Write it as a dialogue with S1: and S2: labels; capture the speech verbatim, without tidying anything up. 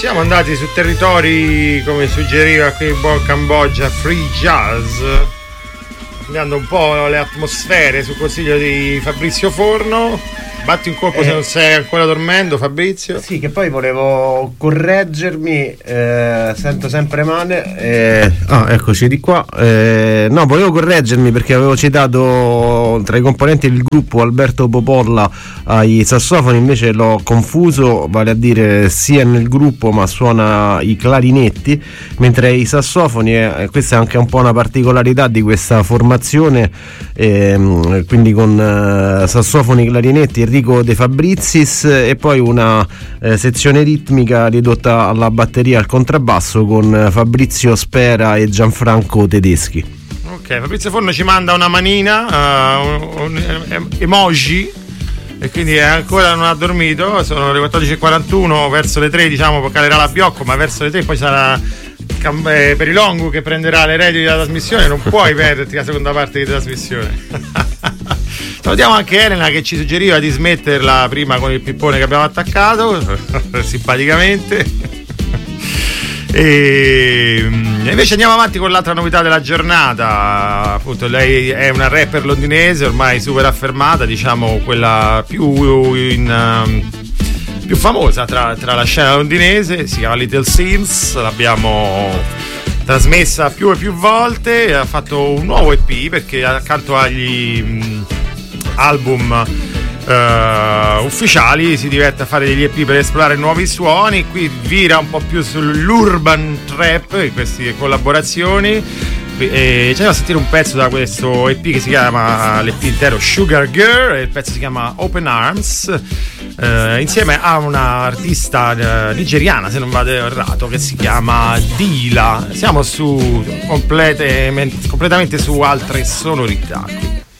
S1: siamo andati su territori, come suggeriva qui in buon Cambogia, free jazz, cambiando un po' le atmosfere sul consiglio di Fabrizio Forno. Batti un colpo eh, se non sei ancora dormendo, Fabrizio.
S2: Sì, che poi volevo correggermi, eh, sento sempre male. Eh, ah, eccoci di qua. Eh, no, volevo correggermi perché avevo citato tra i componenti del gruppo Alberto Popolla ai sassofoni, invece l'ho confuso, vale a dire sia nel gruppo ma suona i clarinetti, mentre i sassofoni, eh, questa è anche un po' una particolarità di questa formazione, eh, quindi con eh, sassofoni, clarinetti, Enrico De Fabrizis e poi una eh, sezione ritmica ridotta alla batteria e al contrabbasso con Fabrizio Spera e Gianfranco Tedeschi.
S1: Ok, Fabrizio Forno ci manda una manina, uh, un, un emoji, e quindi ancora non ha dormito. Sono le quattordici e quarantuno, verso le tre diciamo calerà la Biocco, ma verso le tre poi sarà eh, Perilongu che prenderà le redini della trasmissione. Non puoi perderti la seconda parte di trasmissione. Salutiamo anche Elena che ci suggeriva di smetterla prima con il pippone che abbiamo attaccato simpaticamente. E invece andiamo avanti con l'altra novità della giornata. Appunto, lei è una rapper londinese ormai super affermata, diciamo quella più in, um, più famosa tra, tra la scena londinese. Si chiama Little Sims, l'abbiamo trasmessa più e più volte. Ha fatto un nuovo E P perché accanto agli um, album uh, ufficiali si diverte a fare degli E P per esplorare nuovi suoni. Qui vira un po' più sull'urban trap in queste collaborazioni, e ci andiamo a sentire un pezzo da questo E P che si chiama, l'E P intero, Sugar Girl, e il pezzo si chiama Open Arms, uh, insieme a una artista uh, nigeriana, se non vado errato, che si chiama Dila. Siamo su completamente, completamente su altre sonorità qui.